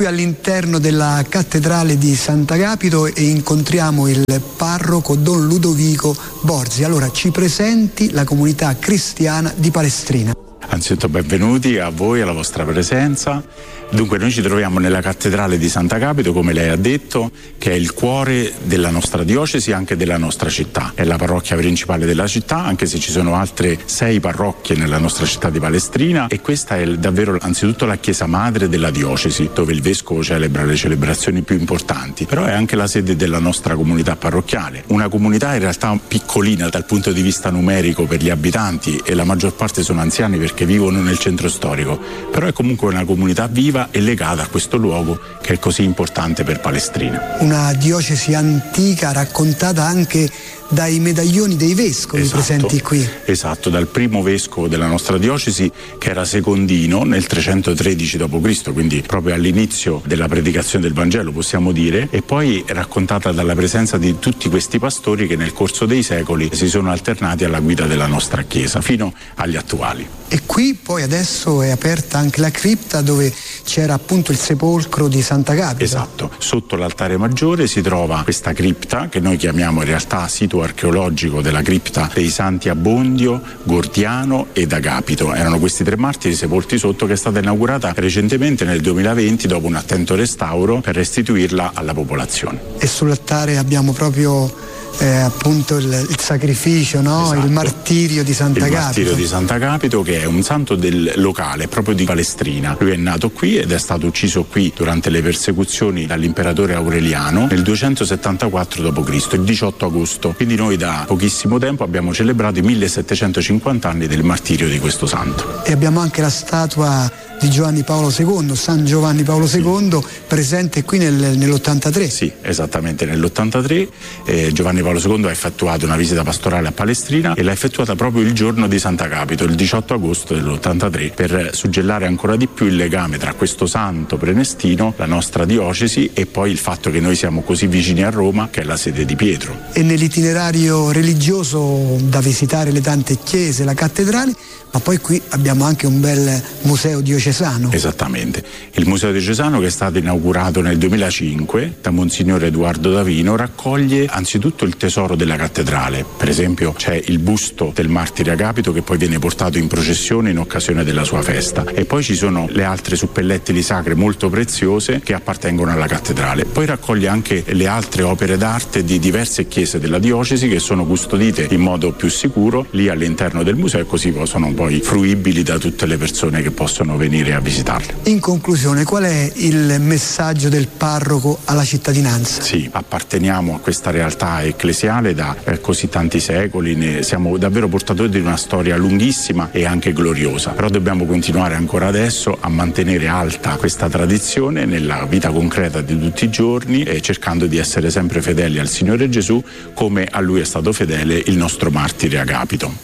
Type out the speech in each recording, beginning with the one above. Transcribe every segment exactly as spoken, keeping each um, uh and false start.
All'interno della cattedrale di Sant'Agapito e incontriamo il parroco Don Ludovico Borzi. Allora ci presenti la comunità cristiana di Palestrina. Anzitutto benvenuti a voi, alla vostra presenza. Dunque noi ci troviamo nella cattedrale di Sant'Agapito, come lei ha detto, che è il cuore della nostra diocesi e anche della nostra città. È la parrocchia principale della città, anche se ci sono altre sei parrocchie nella nostra città di Palestrina, e questa è davvero anzitutto la chiesa madre della diocesi, dove il vescovo celebra le celebrazioni più importanti, però è anche la sede della nostra comunità parrocchiale, una comunità in realtà piccolina dal punto di vista numerico per gli abitanti, e la maggior parte sono anziani perché vivono nel centro storico, però è comunque una comunità viva e legata a questo luogo che è così importante per Palestrina. Una diocesi antica raccontata anche dai medaglioni dei vescovi, esatto, presenti qui. Esatto, dal primo vescovo della nostra diocesi, che era Secondino nel trecentotredici dopo Cristo, quindi proprio all'inizio della predicazione del Vangelo, possiamo dire, e poi raccontata dalla presenza di tutti questi pastori che nel corso dei secoli si sono alternati alla guida della nostra Chiesa fino agli attuali. E qui poi adesso è aperta anche la cripta dove c'era appunto il sepolcro di Sant'Agapito. Esatto, sotto l'altare maggiore si trova questa cripta che noi chiamiamo in realtà sito archeologico della cripta dei santi Abbondio, Gordiano ed Agapito. Erano questi tre martiri sepolti sotto, che è stata inaugurata recentemente nel duemilaventi dopo un attento restauro per restituirla alla popolazione. E sull'altare abbiamo proprio Eh, appunto il, il sacrificio, no? Esatto. Il martirio di Sant'Agapito. Il martirio di Sant'Agapito, che è un santo del locale, proprio di Palestrina. Lui è nato qui ed è stato ucciso qui durante le persecuzioni dall'imperatore Aureliano nel duecentosettantaquattro dopo Cristo, il diciotto agosto. Quindi noi da pochissimo tempo abbiamo celebrato i millesettecentocinquanta anni del martirio di questo santo. E abbiamo anche la statua di Giovanni Paolo secondo, San Giovanni Paolo secondo, sì, presente qui nel, nell'ottantatré. Sì, esattamente nell'ottantatré. Eh, Giovanni Paolo secondo ha effettuato una visita pastorale a Palestrina e l'ha effettuata proprio il giorno di Sant'Agapito, il diciotto agosto dell'ottantatré, per suggellare ancora di più il legame tra questo santo prenestino, la nostra diocesi, e poi il fatto che noi siamo così vicini a Roma, che è la sede di Pietro. E nell'itinerario religioso da visitare le tante chiese, la cattedrale, ma poi qui abbiamo anche un bel museo diocesano. Esattamente, il museo diocesano, che è stato inaugurato nel duemilacinque da Monsignor Edoardo Davino, raccoglie anzitutto il tesoro della cattedrale. Per esempio c'è il busto del martire Agapito, che poi viene portato in processione in occasione della sua festa, e poi ci sono le altre suppellettili sacre molto preziose che appartengono alla cattedrale. Poi raccoglie anche le altre opere d'arte di diverse chiese della diocesi, che sono custodite in modo più sicuro lì all'interno del museo, e così possono poi fruibili da tutte le persone che possono venire a visitarle. In conclusione, qual è il messaggio del parroco alla cittadinanza? Sì, apparteniamo a questa realtà ecclesiale da eh, così tanti secoli, ne siamo davvero portatori di una storia lunghissima e anche gloriosa, però dobbiamo continuare ancora adesso a mantenere alta questa tradizione nella vita concreta di tutti i giorni, eh, cercando di essere sempre fedeli al Signore Gesù, come a Lui è stato fedele il nostro martire Agapito.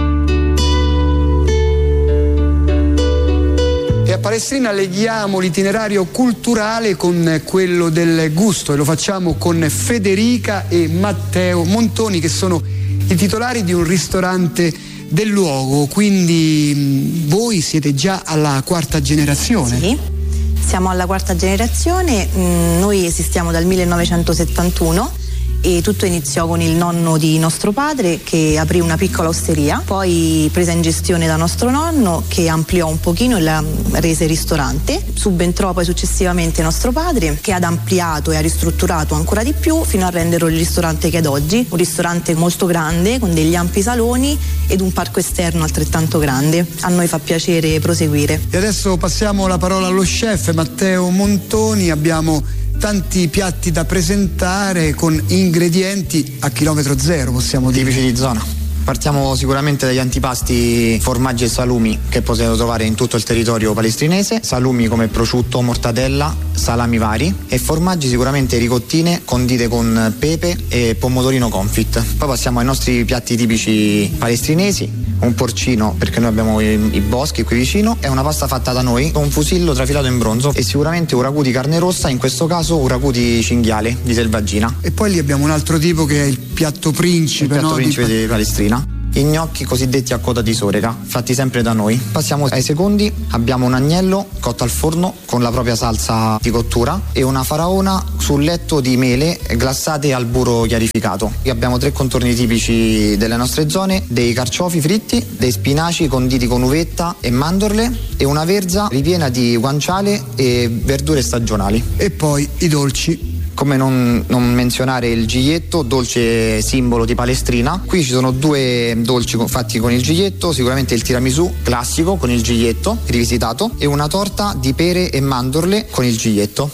E a Palestrina leghiamo l'itinerario culturale con quello del gusto, e lo facciamo con Federica e Matteo Montoni, che sono i titolari di un ristorante del luogo. Quindi mh, voi siete già alla quarta generazione? Sì, siamo alla quarta generazione, mh, noi esistiamo dal millenovecentosettantuno. E tutto iniziò con il nonno di nostro padre, che aprì una piccola osteria, poi presa in gestione da nostro nonno, che ampliò un pochino e la rese ristorante. Subentrò poi successivamente nostro padre, che ha ampliato e ha ristrutturato ancora di più fino a renderlo il ristorante che è ad oggi, un ristorante molto grande con degli ampi saloni ed un parco esterno altrettanto grande. A noi fa piacere proseguire. E adesso passiamo la parola allo chef Matteo Montoni. Abbiamo tanti piatti da presentare con ingredienti a chilometro zero, possiamo dire. Tipici di zona. Partiamo sicuramente dagli antipasti formaggi e salumi che potete trovare in tutto il territorio palestrinese. Salumi come prosciutto, mortadella, salami vari, e formaggi sicuramente ricottine condite con pepe e pomodorino confit. Poi passiamo ai nostri piatti tipici palestrinesi: un porcino, perché noi abbiamo i, i boschi qui vicino, e una pasta fatta da noi con un fusillo trafilato in bronzo, e sicuramente un ragù di carne rossa, in questo caso un ragù di cinghiale di selvaggina. E poi lì abbiamo un altro tipo che è il piatto principe, il piatto no? principe di... di Palestrina. I gnocchi cosiddetti a coda di sorega, fatti sempre da noi. Passiamo ai secondi, abbiamo un agnello cotto al forno con la propria salsa di cottura e una faraona sul letto di mele glassate al burro chiarificato. Qui abbiamo tre contorni tipici delle nostre zone: dei carciofi fritti, dei spinaci conditi con uvetta e mandorle e una verza ripiena di guanciale e verdure stagionali. E poi i dolci. Come non, non menzionare il giglietto, dolce simbolo di Palestrina. Qui ci sono due dolci fatti con il giglietto, sicuramente il tiramisù classico con il giglietto rivisitato e una torta di pere e mandorle con il giglietto.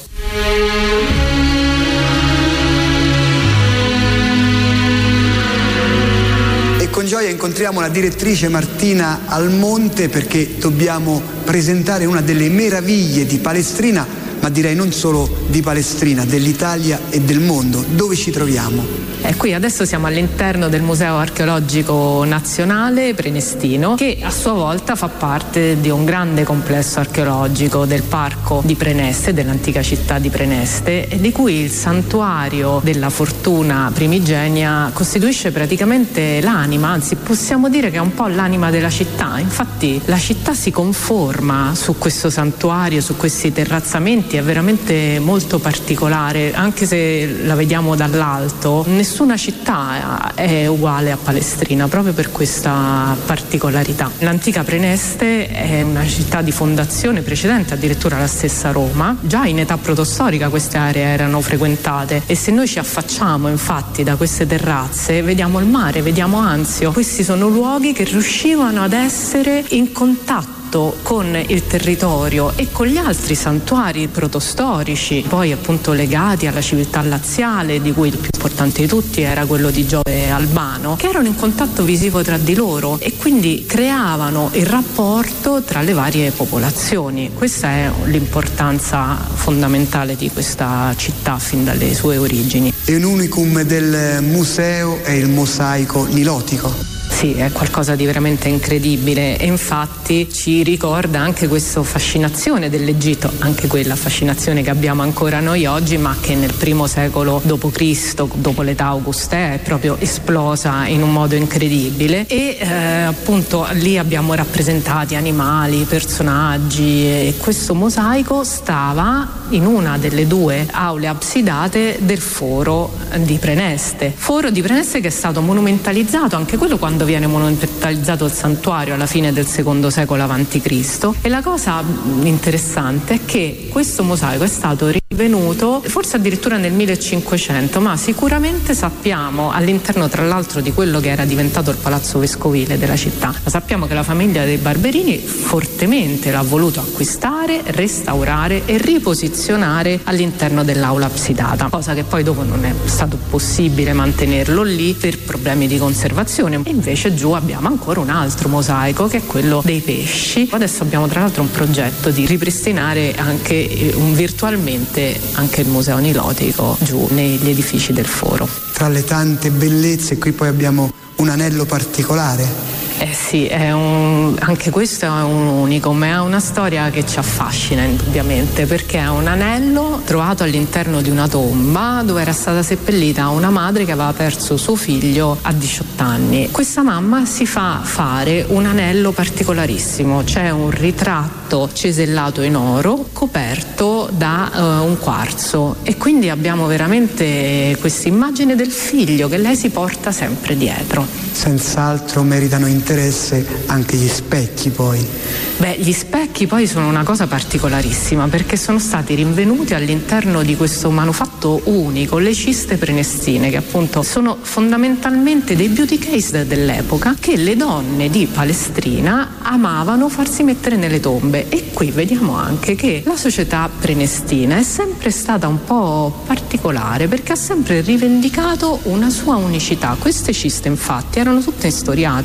E con gioia incontriamo la direttrice Martina Almonte, perché dobbiamo presentare una delle meraviglie di Palestrina, ma direi non solo di Palestrina, dell'Italia e del mondo. Dove ci troviamo? E qui adesso siamo all'interno del Museo Archeologico Nazionale Prenestino, che a sua volta fa parte di un grande complesso archeologico del parco di Preneste, dell'antica città di Preneste, di cui il santuario della fortuna primigenia costituisce praticamente l'anima, anzi possiamo dire che è un po' l'anima della città. Infatti la città si conforma su questo santuario, su questi terrazzamenti. È veramente molto particolare, anche se la vediamo dall'alto. Nessuna città è uguale a Palestrina proprio per questa particolarità. L'antica Preneste è una città di fondazione precedente addirittura alla stessa Roma. Già in età protostorica queste aree erano frequentate e se noi ci affacciamo infatti da queste terrazze vediamo il mare, vediamo Anzio. Questi sono luoghi che riuscivano ad essere in contatto con il territorio e con gli altri santuari protostorici, poi appunto legati alla civiltà laziale, di cui il più importante di tutti era quello di Giove Albano, che erano in contatto visivo tra di loro e quindi creavano il rapporto tra le varie popolazioni. Questa è l'importanza fondamentale di questa città fin dalle sue origini. E un unicum del museo è il mosaico nilotico. Sì, è qualcosa di veramente incredibile e infatti ci ricorda anche questa fascinazione dell'Egitto, anche quella fascinazione che abbiamo ancora noi oggi, ma che nel primo secolo dopo Cristo, dopo l'età augustea, è proprio esplosa in un modo incredibile e eh, appunto lì abbiamo rappresentati animali, personaggi e questo mosaico stava in una delle due aule absidate del foro di Preneste. Foro di Preneste che è stato monumentalizzato, anche quello quando viene monumentalizzato il santuario alla fine del secondo secolo avanti Cristo. E la cosa interessante è che questo mosaico è stato rinvenuto forse addirittura nel millecinquecento, ma sicuramente sappiamo all'interno tra l'altro di quello che era diventato il palazzo vescovile della città. Ma sappiamo che la famiglia dei Barberini fortemente l'ha voluto acquistare, restaurare e riposizionare all'interno dell'aula absidata, cosa che poi dopo non è stato possibile mantenerlo lì per problemi di conservazione. E invece giù abbiamo ancora un altro mosaico che è quello dei pesci. Adesso abbiamo tra l'altro un progetto di ripristinare anche eh, un, virtualmente anche il museo nilotico giù negli edifici del foro. Tra le tante bellezze qui poi abbiamo un anello particolare. Eh sì, è un, anche questo è un unicum, è una storia che ci affascina indubbiamente, perché è un anello trovato all'interno di una tomba dove era stata seppellita una madre che aveva perso suo figlio a diciotto anni. Questa mamma si fa fare un anello particolarissimo, c'è un ritratto cesellato in oro coperto da uh, un quarzo e quindi abbiamo veramente questa immagine del figlio che lei si porta sempre dietro. Senz'altro meritano interesse anche gli specchi poi. Beh, gli specchi poi sono una cosa particolarissima perché sono stati rinvenuti all'interno di questo manufatto unico, le ciste prenestine, che appunto sono fondamentalmente dei beauty case dell'epoca che le donne di Palestrina amavano farsi mettere nelle tombe. E qui vediamo anche che la società prenestina è sempre stata un po' particolare perché ha sempre rivendicato una sua unicità. Queste ciste infatti erano tutte istoriate con racconti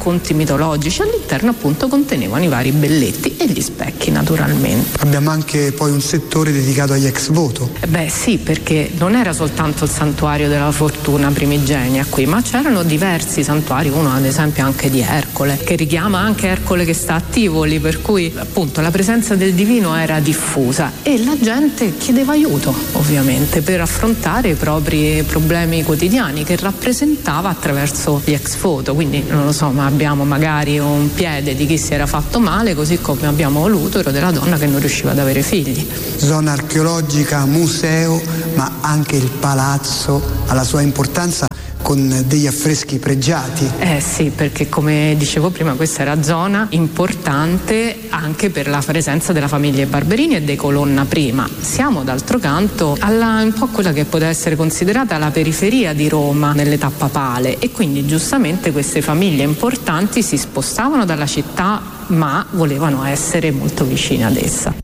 racconti mitologici. All'interno appunto contenevano i vari belletti e gli specchi, naturalmente. Abbiamo anche poi un settore dedicato agli ex voto. Eh beh sì, perché non era soltanto il santuario della fortuna primigenia qui, ma c'erano diversi santuari, uno ad esempio anche di Ercole, che richiama anche Ercole che sta a Tivoli, per cui appunto la presenza del divino era diffusa e la gente chiedeva aiuto, ovviamente, per affrontare i propri problemi quotidiani che rappresentava attraverso gli ex voto. Quindi non lo so, ma abbiamo magari un piede di chi si era fatto male, così come abbiamo l'utero della donna che non riusciva ad avere figli. Zona archeologica, museo, ma anche il palazzo ha la sua importanza, con degli affreschi pregiati. Eh sì, perché come dicevo prima questa era zona importante anche per la presenza della famiglia Barberini e dei Colonna prima. Siamo d'altro canto alla un po' quella che poteva essere considerata la periferia di Roma nell'età papale, e quindi giustamente queste famiglie importanti si spostavano dalla città ma volevano essere molto vicine ad essa.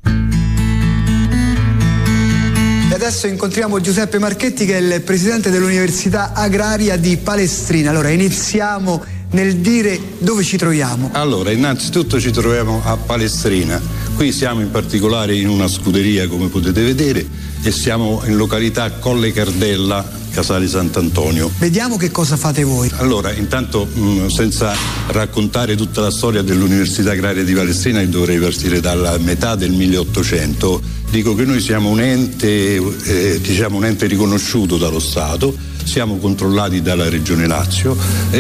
Adesso incontriamo Giuseppe Marchetti, che è il presidente dell'Università Agraria di Palestrina. Allora iniziamo nel dire dove ci troviamo. Allora, innanzitutto ci troviamo a Palestrina. Qui siamo in particolare in una scuderia, come potete vedere, e siamo in località Colle Cardella, Casale Sant'Antonio. Vediamo che cosa fate voi. Allora, intanto mh, senza raccontare tutta la storia dell'Università Agraria di Palestrina, che dovrei partire dalla metà del milleottocento, dico che noi siamo un ente, eh, diciamo un ente riconosciuto dallo Stato, siamo controllati dalla Regione Lazio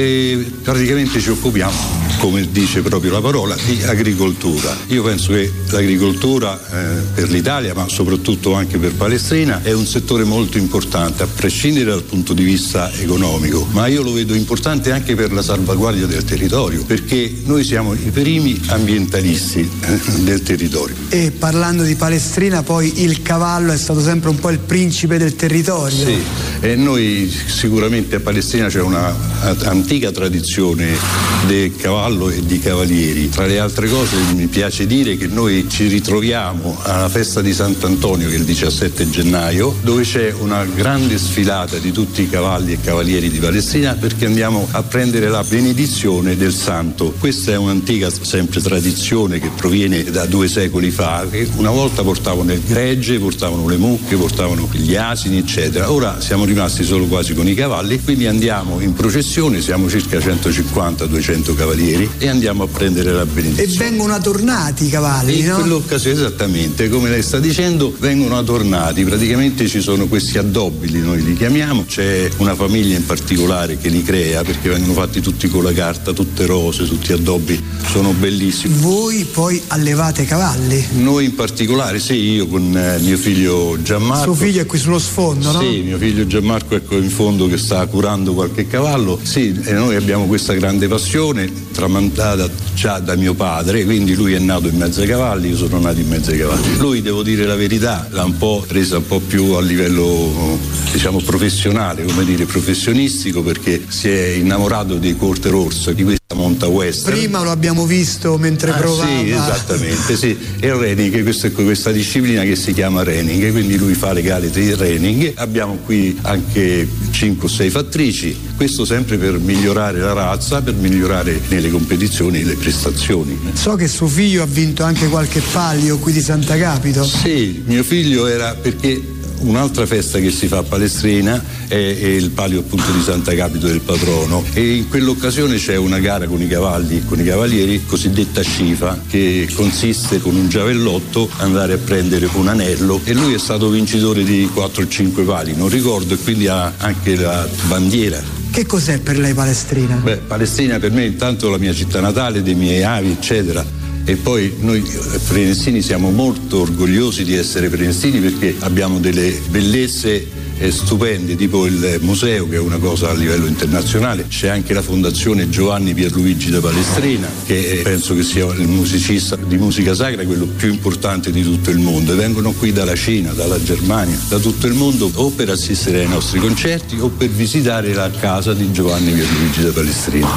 e praticamente ci occupiamo, come dice proprio la parola, di agricoltura. Io penso che l'agricoltura eh, per l'Italia, ma soprattutto anche per Palestrina, è un settore molto importante, a prescindere dal punto di vista economico, ma io lo vedo importante anche per la salvaguardia del territorio, perché noi siamo i primi ambientalisti eh, del territorio. E parlando di Palestrina, poi il cavallo è stato sempre un po' il principe del territorio. Sì, e noi sicuramente a Palestrina c'è una antica tradizione del cavallo e di cavalieri. Tra le altre cose mi piace dire che noi ci ritroviamo alla festa di Sant'Antonio, che è il diciassette gennaio, dove c'è una grande sfilata di tutti i cavalli e cavalieri di Palestrina, perché andiamo a prendere la benedizione del santo. Questa è un'antica sempre tradizione che proviene da due secoli fa, che una volta portavano il gregge, portavano le mucche, portavano gli asini, eccetera. Ora siamo rimasti solo quasi con i cavalli, quindi andiamo in processione, siamo circa centocinquanta duecento cavalieri e andiamo a prendere la benedizione. E vengono adornati i cavalli, in no? quell'occasione, esattamente, come lei sta dicendo, vengono adornati, praticamente ci sono questi addobbi, noi li chiamiamo, c'è una famiglia in particolare che li crea, perché vengono fatti tutti con la carta, tutte rose, tutti addobbi, sono bellissimi. Voi poi allevate cavalli? Noi in particolare, sì, io con eh, mio figlio Gianmarco. Suo figlio è qui sullo sfondo, no? Sì, mio figlio Gianmarco ecco in fondo che sta curando qualche cavallo. Sì, e noi abbiamo questa grande passione tramandata già da mio padre, quindi lui è nato in mezzo ai cavalli, io sono nato in mezzo ai cavalli. Lui, devo dire la verità, l'ha un po' resa un po' più a livello diciamo professionale, come dire professionistico, perché si è innamorato dei corte rosse, di questa monta western. Prima lo abbiamo visto mentre ah, provava. Sì, esattamente, sì. E il reining, questa è questa disciplina che si chiama reining, quindi lui fa le gare di reining. Abbiamo qui anche cinque o sei fattrici, questo sempre per migliorare la razza, per migliorare nelle competizioni le prestazioni. So che suo figlio ha vinto anche qualche palio qui di Sant'Agapito. Sì, mio figlio era, perché un'altra festa che si fa a Palestrina è, è il palio appunto di Sant'Agapito del patrono, e in quell'occasione c'è una gara con i cavalli, con i cavalieri, cosiddetta scifa, che consiste con un giavellotto andare a prendere un anello, e lui è stato vincitore di quattro o cinque pali, non ricordo, e quindi ha anche la bandiera. Che cos'è per lei Palestrina? Beh, Palestrina per me intanto la mia città natale, dei miei avi, eccetera. E poi noi prenestini siamo molto orgogliosi di essere prenestini, perché abbiamo delle bellezze eh, stupende, tipo il museo, che è una cosa a livello internazionale. C'è anche la fondazione Giovanni Pierluigi da Palestrina, che penso che sia il musicista di musica sacra quello più importante di tutto il mondo, e vengono qui dalla Cina, dalla Germania, da tutto il mondo, o per assistere ai nostri concerti o per visitare la casa di Giovanni Pierluigi da Palestrina.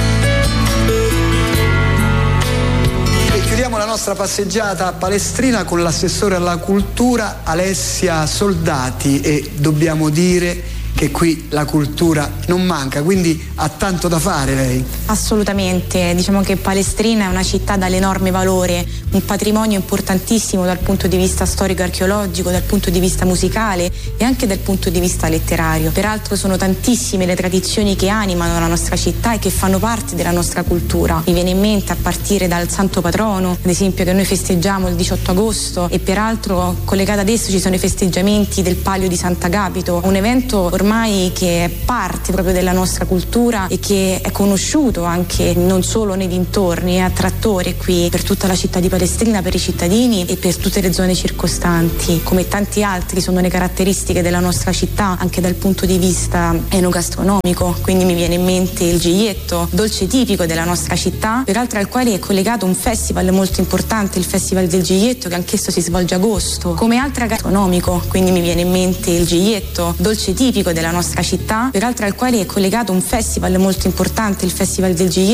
La nostra passeggiata a Palestrina con l'assessore alla cultura Alessia Soldati, e dobbiamo dire che qui la cultura non manca, quindi ha tanto da fare lei. Assolutamente, diciamo che Palestrina è una città dall'enorme valore, un patrimonio importantissimo dal punto di vista storico-archeologico, dal punto di vista musicale e anche dal punto di vista letterario. Peraltro sono tantissime le tradizioni che animano la nostra città e che fanno parte della nostra cultura. Mi viene in mente a partire dal Santo Patrono, ad esempio, che noi festeggiamo il diciotto agosto, e peraltro collegato ad esso ci sono i festeggiamenti del Palio di Sant'Agapito, un evento ormai che è parte proprio della nostra cultura e che è conosciuto anche non solo nei dintorni, è attrattore qui per tutta la città di Palestrina, per i cittadini e per tutte le zone circostanti. Come tanti altri sono le caratteristiche della nostra città anche dal punto di vista enogastronomico, quindi mi viene in mente il ghiglietto, dolce tipico della nostra città, peraltro al quale è collegato un festival molto importante, il Festival del Ghiglietto, che anch'esso si svolge a agosto. Come altra gastronomico, quindi mi viene in mente il ghiglietto, dolce tipico della nostra città, peraltro al quale è collegato un festival molto importante, il Festival del Ghiglietto,